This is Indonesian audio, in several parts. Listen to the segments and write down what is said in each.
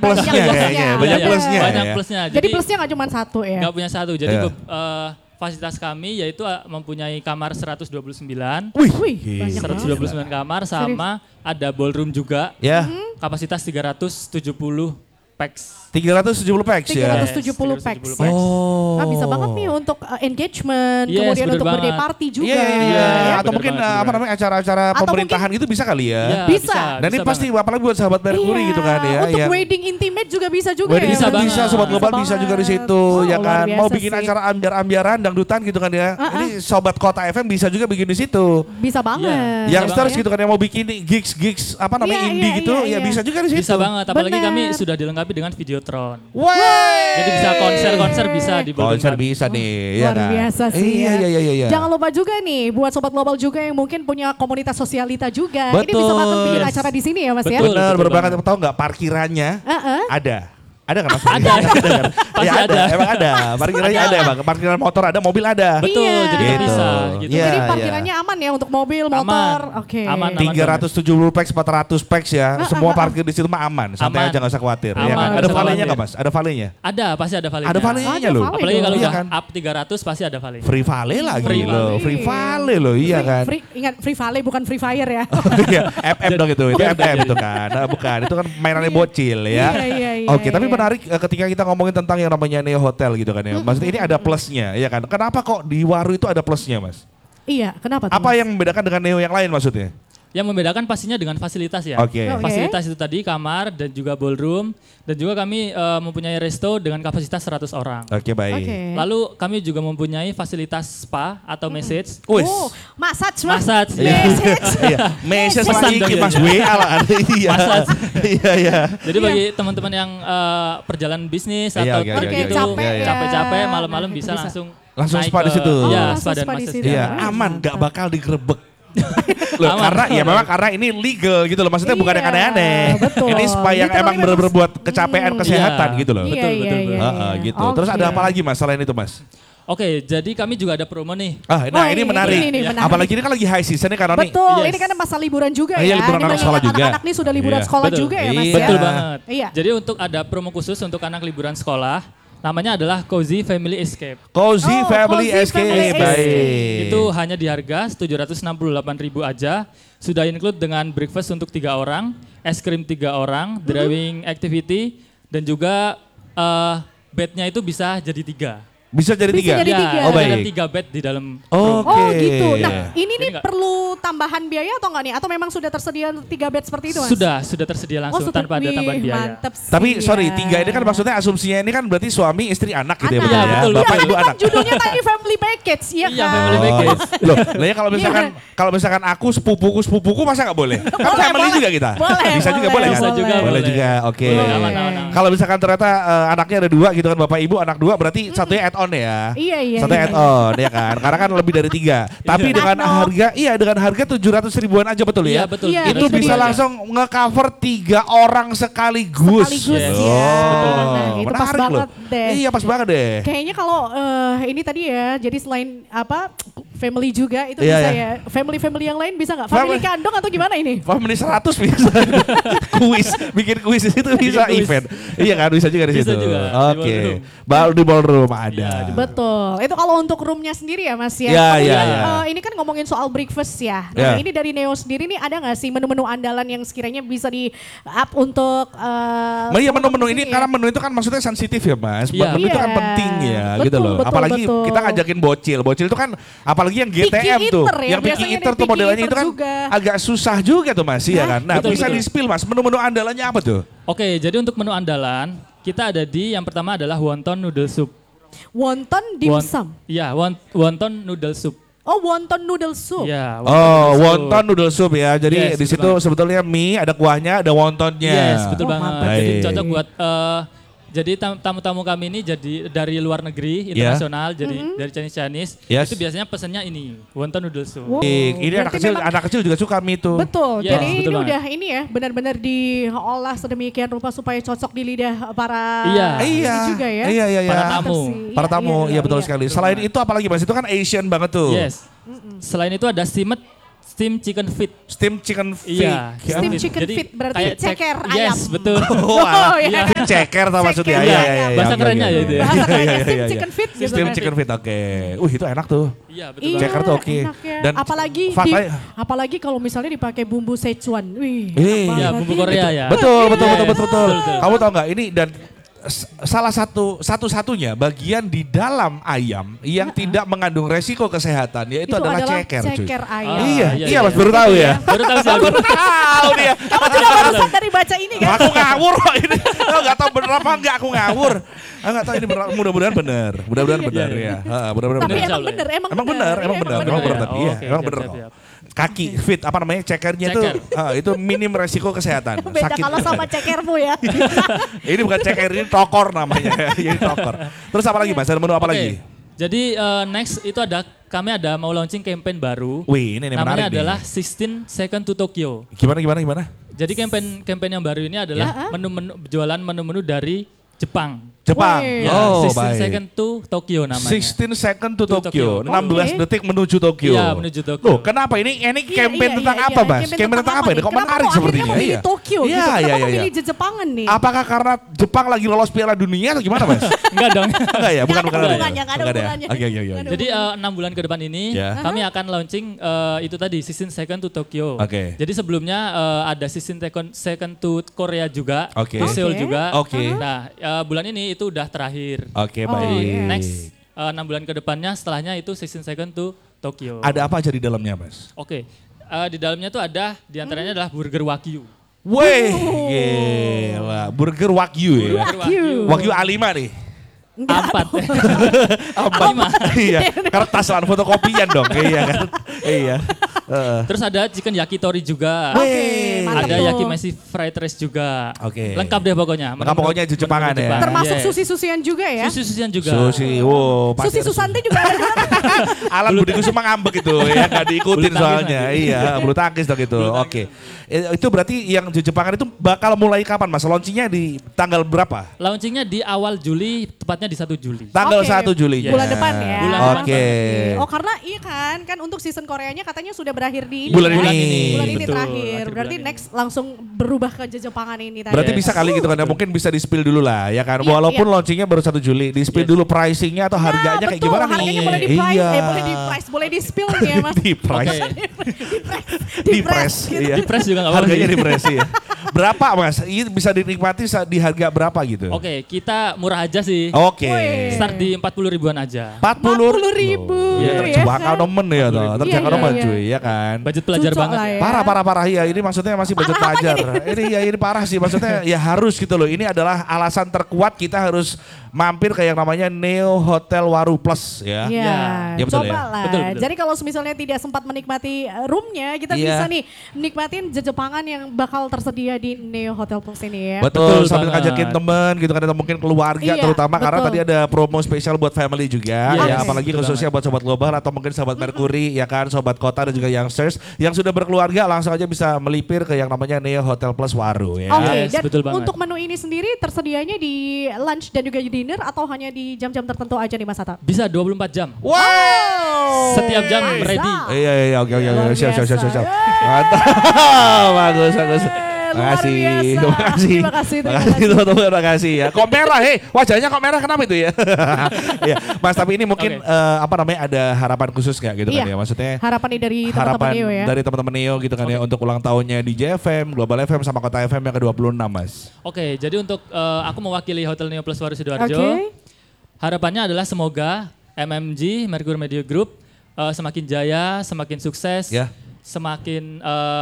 plusnya kayaknya. Banyak plusnya. Banyak plusnya. Jadi plusnya nggak cuma satu ya? Nggak punya satu. Jadi fasilitas kami yaitu mempunyai kamar 129. Wih, banyak 129 kamar sama ada ballroom juga. Ya. Kapasitas 370 pax. 370 pax ya. 370 pax. Oh. Nah, bisa banget nih untuk engagement, kemudian untuk birthday party juga. Iya. Atau Bener mungkin banget, apa namanya acara-acara pemerintahan gitu bisa kali ya. Ya, Bisa. Dan ini pasti apalagi buat sahabat Mercury gitu kan ya. Untuk yang wedding intimate juga bisa juga wedding ya. Bisa banget. bisa, sobat global Bisa bisa juga di banget. situ ya Luar kan. Mau biasa bikin sih. acara ambiar-ambiaran dangdutan gitu kan ya. Ini sobat Kota FM bisa juga bikin di situ. Bisa banget. Youngsters Ya. gitu kan yang mau bikin gigs apa namanya Iya, indie iya, gitu iya, ya iya. bisa juga di situ. Bisa banget, apalagi Bener. kami sudah dilengkapi dengan Videotron. Wah. Jadi bisa konser bisa di ballroom Konser kami. bisa nih ya Luar kan. biasa sih Iya ya. iya. Jangan lupa juga nih buat Sobat Global juga yang mungkin punya komunitas sosialita juga. Ini Betul. bisa banget bikin Yes. acara di sini ya Mas ya. Betul. Bener banget. Tahu nggak parkirannya ada. Ada kan mas? Ada. Pasti Ya ada. Emang ada. Parkirannya ada emang. Parkiran motor ada, mobil ada. Betul, Iya. jadi Gitu. bisa gitu. Iya. Jadi parkirannya aman ya untuk mobil, motor. Oke. Aman. 370 pax, 400 pax ya. Semua parkir di situ mah aman. Santai Aman. aja nggak usah khawatir. Ya Aman, kan? nggak Ada usah valenya khawatir. nggak mas? Ada valenya? Ada, pasti ada valenya. Ada valenya Ada loh. vale. Apalagi kalau Iya udah kan? up 300 pasti ada vale. Free vale lagi Free loh. vale. Free vale loh, iya kan. Ingat Free Valley bukan Free Fire ya. Iya, FM dong itu FM itu kan. Nah, bukan, itu kan mainannya bocil ya. Iya, Oke, tapi iya. menarik ketika kita ngomongin tentang yang namanya Neo Hotel gitu kan ya. Maksudnya ini ada plusnya ya kan. Kenapa kok di Waru itu ada plusnya mas? Iya, kenapa tuh? Apa Mas? yang membedakan dengan Neo yang lain maksudnya? Yang membedakan pastinya dengan fasilitas ya. Oke. Oke. Fasilitas itu tadi kamar dan juga ballroom dan juga kami mempunyai resto dengan kapasitas 100 orang. Oke, baik. Oke. Lalu kami juga mempunyai fasilitas spa atau massage. Wis. Oh, massage Mas. Massage. Message. Iya, message Pesan lagi dong Ki, ya. Mas WA lah. Iya. Massage. Iya, iya. Jadi bagi teman-teman yang perjalanan bisnis Iya, atau oke, pergi oke, gitu, oke. Iya, iya. capek-capek malam-malam Nah, bisa bisa. Langsung naik spa di ke- situ. Iya, Oh, spa dan langsung spa di massage. situ. Iya, Ah, aman, mantap. gak bakal digerebek. Loh, Aman. karena ini legal gitu loh. Maksudnya bukan yang Iya, aneh-aneh. betul. Ini spa yang Literally emang bener-bener memang- buat kecapean kesehatan Iya. gitu loh. Iya, Betul, iya, betul, iya, betul. iya. Gitu. Terus ada Oke. apa lagi mas selain itu mas? Oke, jadi kami juga ada promo nih. Nah ini menarik. ini menarik. Apalagi ini kan lagi high season nih karena nih. Betul, Yes. ini kan masa liburan juga Iya, ya. liburan Ini anak sekolah mengingat juga. Anak-anak nih sudah liburan Iya. sekolah Betul. juga ya Mas Iya. ya. Betul banget. Iya. Jadi untuk ada promo khusus untuk anak liburan sekolah, namanya adalah Cozy Family Escape. Cozy Oh, Family Cozy Escape. Family Escape. Baik. Itu hanya di harga 768.000 aja. Sudah include dengan breakfast untuk 3 orang, es krim 3 orang, driving activity, dan juga bednya itu bisa jadi 3. Bisa jadi Bisa 3? jadi tiga. Oh, ada baik. 3 bed di dalam. Oke. Oh gitu. Nah ini nih Jadi nggak- perlu tambahan biaya atau enggak nih? Atau memang sudah tersedia 3 bed seperti itu Mas? Sudah tersedia langsung sudah. tanpa ada Wih, tambahan biaya. Mantep sih Tapi sorry, ya. 3 ini kan maksudnya asumsinya ini kan berarti suami, istri, anak gitu ya Anak. betul Iya, ya? betul, Bapak, Iya, ibu, tapi kan anak. judulnya tadi family package, iya Iya, kan? family package. Loh, lah ya kalau misalkan aku sepupuku masa nggak boleh? Kan Boleh, family boleh. juga kita. Boleh, Bisa juga boleh kan? Bisa juga Boleh boleh. juga, oke. Boleh, aman. Kalau misalkan ternyata anaknya ada 2 gitu kan, bapak ibu anak 2 berarti satunya add on ya. Iya, iya, Satunya iya. add on ya kan. Karena kan lebih dari 3. Tapi dengan Anak harga 700 ribuan aja betul Iya, ya. betul. Iya, Itu betul. bisa langsung nge-cover 3 orang sekaligus. Sekaligus ya. Oh, Nah, itu pas menarik loh. banget deh. Iya pas banget deh. Kayaknya kalau ini tadi ya, jadi selain apa family juga itu Iya, bisa iya. ya. Family yang lain bisa nggak? Family Family- kandung atau gimana ini? Family 100 bisa. Kuis, bikin kuis di situ bisa kuis. event. Iya kan bisa juga di Bisa situ. juga, di Oke. ballroom. Baru di ballroom ada. Betul. Itu kalau untuk roomnya sendiri ya Mas ya. Iya, Kemudian, iya, iya. ini kan ngomongin soal breakfast ya. Nah Iya. ini dari Neo sendiri nih ada nggak sih menu-menu andalan yang sekiranya bisa di up untuk Iya teman-teman menu-menu di ini sini karena menu itu kan maksudnya sensitif ya mas. Iya. Menu itu kan Iya. penting ya Betul, gitu loh. betul, Apalagi betul. kita ngajakin bocil. Bocil itu kan apalagi yang GTM Picky tuh. eater ya, Yang picky biasanya eater nih tuh picky modelannya eater itu kan juga. agak susah juga tuh mas. Iya kan. Nah betul, bisa betul. di spill mas menu-menu andalannya apa tuh? Oke, jadi untuk menu andalan, kita ada di yang pertama adalah wonton noodle soup. wonton dimsum. Iya, wonton noodle soup. Oh wonton noodle soup. Iya, Oh, noodle soup. wonton noodle soup ya. Jadi Yes, di betul situ banget. sebetulnya mie, ada kuahnya, ada wontonnya. Yes, betul Oh, banget. mantap. Jadi Baik. cocok buat jadi tamu-tamu kami ini jadi dari luar negeri, internasional, jadi dari Chinese. Yes. Itu biasanya pesannya ini, wonton noodle soup. Wow. Ini Berarti memang- anak kecil juga suka mie itu. Betul. Yes, Jadi betul ini banget. udah ini ya benar-benar diolah sedemikian rupa supaya cocok di lidah para Iya. Iya. ini juga ya. Iya. Para Mantap tamu. sih. Para tamu, iya betul sekali. Selain itu apalagi mas? Itu kan Asian banget tuh. Yes. Selain itu ada steam chicken feet. Steam chicken feet. Iya, Steam feet. chicken Jadi feet berarti kayak ceker ayam. Yes, betul. Oh, alah. iya. Ceker tau maksudnya. Ceker. Iya, Iya, bahasa oke, kerennya oke. ya itu ya. Bahasa kerennya Iya, steam iya, chicken feet gitu Steam kan. chicken feet, oke. Itu enak tuh. Iya, betul Iya, banget. Ceker tuh oke. enak ya. Dan apalagi apalagi kalau misalnya dipakai bumbu Szechuan. Wih. Iya, enak Iya, banget. bumbu Korea ya. Betul, betul, Iya, betul, iya. betul, betul. Betul. Kamu tahu nggak ini dan salah satu-satunya bagian di dalam ayam yang tidak mengandung resiko kesehatan yaitu Itu adalah ceker, cuy. ceker ayam. Iya, iya, iya, iya. Mas baru tahu ya. Baru tahu sih aku. Baru tahu dia. Kamu juga barusan dari baca ini kan? Aku ngawur kok ini. Aku nggak tahu bener apa enggak aku ngawur. Aku nggak tahu ini mudah-mudahan benar. Mudah-mudahan benar Iya, ya. Mudah-mudahan Tapi benar. Insya emang Allah. bener, Emang benar, emang benar, benar emang ya? benar tapi Oh, iya, oke, emang siap, benar siap, kok. siap. Kaki fit apa namanya cekernya tuh itu minim resiko kesehatan. Beda kalau sama cekermu ya. Ini bukan ceker ini tokor namanya. Ini tokor. Terus apa lagi Mas? Ada menu apa Oke. lagi? Jadi next itu kami ada mau launching campaign baru. Wih, ini Namanya menarik adalah nih. 16 Second to Tokyo. Gimana? Jadi campaign yang baru ini adalah jualan menu-menu dari Jepang. Jepang. Wih. Oh, 16 baik. Second to Tokyo namanya. 16 second to To Tokyo. Tokyo. 16 detik menuju Tokyo. Iya, menuju Tokyo. Loh, kenapa ini campaign tentang apa, Mas? Campaign tentang apa ini? Kok menarik sepertinya? Kenapa memilih Tokyo gitu? Iya, Kenapa iya, iya. memilih Jepangan nih? Apakah karena Jepang lagi lolos Piala Dunia atau gimana, Mas? Enggak dong. Enggak ya, bukan Nggak ada hubungannya, nggak ada Bukan ya? hubungannya. Oke. Nggak ada Jadi 6 bulan ke depan ini Ya. kami akan launching itu tadi 16 Second to Tokyo. Oke. Jadi sebelumnya ada 16 Second to Korea juga, Oke. to Seoul Oke. juga. Oke. Nah bulan ini itu udah terakhir. Oke, Oh, baik. iya. Next 6 bulan ke depannya setelahnya itu 16 Second to Tokyo. Ada apa aja di dalamnya, Mas? Oke. Di dalamnya tuh ada diantaranya adalah burger Wagyu. Wih, gila. Burger Wagyu ya. Wagyu. Wagyu A5 nih. Ampat. Apa? Iya, kertas lah fotokopian dong. Iya kan? Iya. Terus ada chicken yakitori juga. Oke, mantap Ada tuh. yakimeshi fried rice juga. Oke. Lengkap deh pokoknya. Lengkap pokoknya itu Jepangan ya. Termasuk Yes. susi-susian juga ya? Susi-susian juga. Sushi, wow. pasti Susi harus- Susanti juga ada. Alan Budi Kusuma ngambek itu ya, nggak diikutin Bulu tangkis soalnya. nanti. Iya, bulu tangkis dong itu. Oke. Itu berarti yang di Jepangan itu bakal mulai kapan, Mas? Launchingnya di tanggal berapa? Launchingnya di awal Juli, tepatnya di 1 Juli. Tanggal Oke. 1 Juli. Bulan depan ya. Bulan depan Oke. Oh karena iya kan untuk season Koreanya katanya sudah berakhir di ini Bulan ya. ini. Bulan ini Betul, terakhir. akhir Berarti bulan next langsung berubah ke Jepangan ini tadi. Berarti Yes. bisa kali gitu kan ya, mungkin bisa di-spill dulu lah ya kan. Iya, Walaupun iya. launchingnya baru 1 Juli, di-spill Yes. dulu pricingnya atau harganya kayak betul, gimana nih? harganya boleh di price, Iya. boleh di price, boleh di spill nih ya mas. Di price. Oke. Di press. gitu. Iya. Di press juga nggak apa-apa. Harganya di press ya. Berapa Mas? Ini bisa dinikmati di harga berapa gitu? Oke, kita murah aja sih. Oke. Wih. Start di 40 ribuan aja. 40.000. Iya, ya terjangkau kan? nemen ya toh. Terjangkau Iya, nemen iya. cuy, ya kan. Budget pelajar Cocok banget. lah Ya. ya. Parah ya. Ini maksudnya masih budget Parah apanya pelajar. Ini parah sih maksudnya ya harus gitu loh. Ini adalah alasan terkuat kita harus mampir ke yang namanya Neo Hotel Waru Plus ya. Iya, Ya, betul coba ya? lah. Betul, betul. Jadi kalau misalnya tidak sempat menikmati roomnya, kita Iya. bisa nih nikmatin Jepangan yang bakal tersedia di Neo Hotel Plus ini ya. Betul, Betul sambil banget. ngajakin teman gitu kan atau mungkin keluarga Iya, terutama karena betul. tadi ada promo spesial buat family juga Iya, ya yes, apalagi betul khususnya buat sobat global atau mungkin sobat Mercury ya kan sobat kota dan juga youngsters yang sudah berkeluarga langsung aja bisa melipir ke yang namanya Neo Hotel Plus Waru ya. Oke, Yes, dan betul banget. untuk menu ini sendiri tersedianya di lunch dan juga di dinner atau hanya di jam-jam tertentu aja nih Mas Hatta? Bisa 24 jam. Wow. Setiap jam Mantap. ready. Iya, oke, Luar siap. biasa. Mantap, bagus. Luar biasa. Terima kasih, Terima kasih teman-teman, terima kasih ya. Kok merah, wajahnya kok merah kenapa itu ya? Ya, Mas tapi ini mungkin Oke. apa namanya ada harapan khusus nggak gitu kan Iya. ya? Maksudnya Harapan nih dari teman-teman harapan Neo ya. dari teman-teman Neo gitu kan ya untuk ulang tahunnya di JFM, Global FM sama Kota FM yang ke-26 Mas. Oke, jadi untuk aku mewakili Hotel Neo Plus Waru Sidoarjo. Oke. Harapannya adalah semoga MMG Mercury Media Group semakin jaya, semakin sukses, Ya. semakin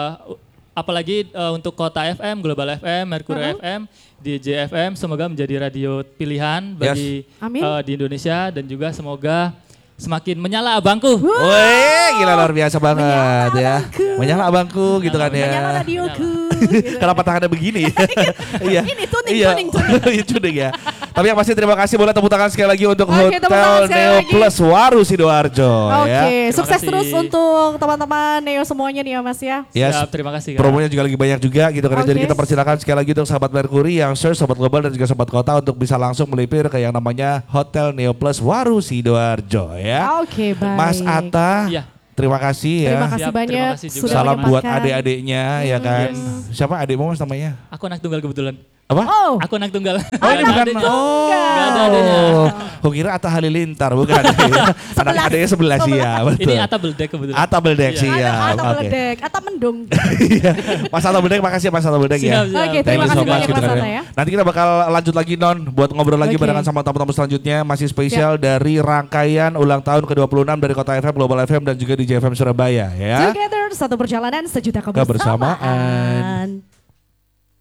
apalagi untuk Kota FM, Global FM, Mercury FM, DJ FM semoga menjadi radio pilihan bagi Amin. di Indonesia dan juga semoga semakin menyala abangku. Wih, gila luar biasa banget Menyala ya. abangku. Menyala abangku gitu kan ya. Menyala radioku. gitu. Kenapa tangannya begini? Iya. Ini tuning, Iya. tuning. Iya, tuning ya. Tapi yang pasti terima kasih, boleh tepuk tangan sekali lagi untuk Oke, tepuk tangan Hotel sekali Neo lagi. Plus Waru Sidoarjo ya. Oke, sukses kasih. terus untuk teman-teman Neo semuanya nih ya Mas ya. Yes. Siap, terima kasih. Kak. Promonya juga lagi banyak juga gitu kan. Jadi Oke. kita persilakan sekali lagi untuk sahabat Mercury, yang search sobat global dan juga sobat kota untuk bisa langsung melipir ke yang namanya Hotel Neo Plus Waru Sidoarjo ya. Oke, baik. Mas Atta, Iya. Terima kasih ya. Terima kasih Siap, terima banyak kasih juga. sudah Salam buat menyempatkan. adik-adiknya ya kan. Yes. Siapa adikmu mas namanya? Aku anak tunggal kebetulan. Apa? Oh, Aku anak tunggal. Oh ini bukan. Adiknya. Oh. Nggak ada adiknya. Kok kira Atta Halilintar bukan. Anak adiknya sebelah ya betul. Ini Atta Beldek kebetulan. Atta Beldek Iya. siap. Atau Oke. meledek, atau mendung. Iya. Mas Atta Beldek makasih ya Mas Atta Beldek ya. Siap, siap. Oke, Thank terima you kasih so much banyak gitu Mas kan Atta ya. ya. Nanti kita bakal lanjut lagi Non buat ngobrol lagi Oke. barengan sama tamu-tamu selanjutnya masih spesial dari rangkaian ulang tahun ke-26 dari Kota FM, Global FM dan juga di JFM Surabaya ya. Together, satu perjalanan sejuta Kebersamaan. kebersamaan.